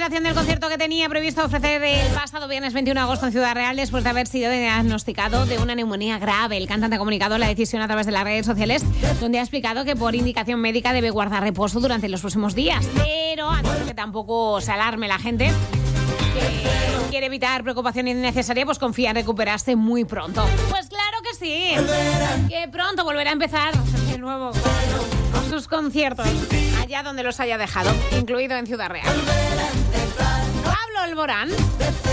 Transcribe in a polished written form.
cancelación del concierto que tenía previsto ofrecer el pasado viernes 21 de agosto en Ciudad Real después de haber sido diagnosticado de una neumonía grave. El cantante ha comunicado la decisión a través de las redes sociales, donde ha explicado que por indicación médica debe guardar reposo durante los próximos días. Pero antes de que tampoco se alarme la gente que quiere evitar preocupación innecesaria, pues confía en recuperarse muy pronto. Pues claro que sí, que pronto volverá a empezar de nuevo con sus conciertos, allá donde los haya dejado, incluido en Ciudad Real. Pablo Alborán